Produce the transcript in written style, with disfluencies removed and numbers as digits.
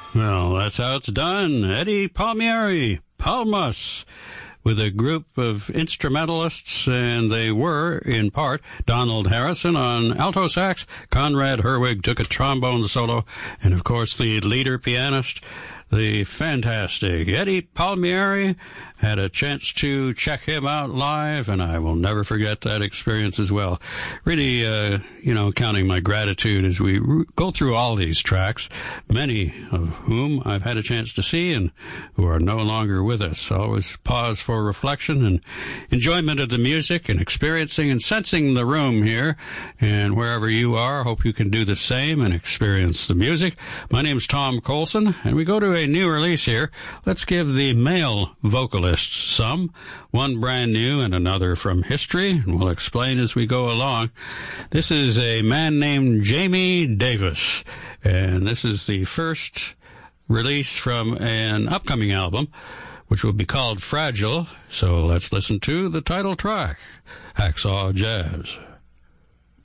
Well, that's how it's done. Eddie Palmieri, Palmas, with a group of instrumentalists, and they were, in part, Donald Harrison on alto sax, Conrad Herwig took a trombone solo, and, of course, the leader pianist, the fantastic Eddie Palmieri. Had a chance to check him out live, and I will never forget that experience as well. Really, counting my gratitude as we go through all these tracks, many of whom I've had a chance to see and who are no longer with us. Always pause for reflection and enjoyment of the music and experiencing and sensing the room here. And wherever you are, hope you can do the same and experience the music. My name's Tom Colson, and we go to a new release here. Let's give the male vocalist some, one brand new and another from history, and we'll explain as we go along. This is a man named Jamie Davis, and this is the first release from an upcoming album, which will be called Fragile. So let's listen to the title track, Hacksaw Jazz.